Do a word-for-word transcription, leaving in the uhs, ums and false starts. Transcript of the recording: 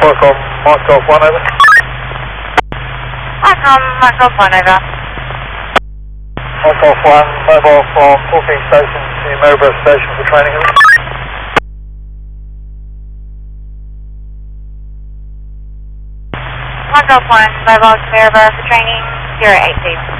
Welcome, Mark Golf one, over. Welcome, Mark Golf one, over. Mark Golf one, mobile from Hawking Station to Maryborough Station for training. Mark Golf one, mobile to Maryborough for training, zero eight two.